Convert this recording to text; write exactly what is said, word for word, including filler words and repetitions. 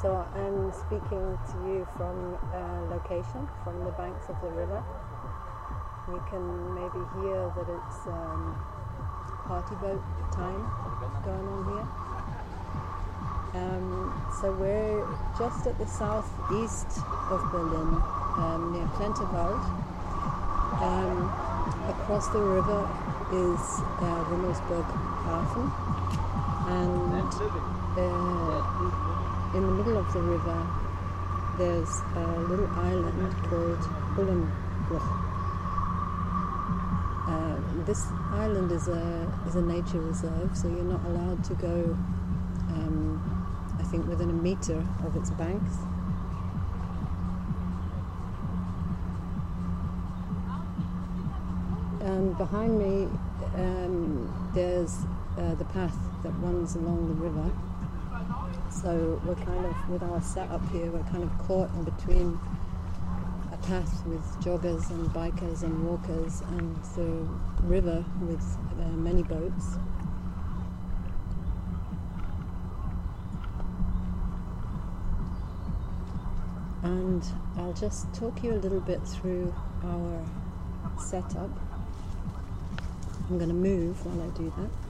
So I'm speaking to you from a location from the banks of the river. You can maybe hear that it's um, party boat time going on here. Um, so we're just at the southeast of Berlin, um, near Plenterwald. Um, across the river is uh, Rummelsburg Hafen, and uh, in the middle of the river there's a little island called Ullenbruch. Uh, this island is a is a nature reserve, so you're not allowed to go um, I think within a meter of its banks. Um, behind me um, there's uh, the path that runs along the river. So we're kind of, with our setup here, we're kind of caught in between a path with joggers and bikers and walkers and the river with uh, many boats. And I'll just talk you a little bit through our setup. I'm going to move while I do that.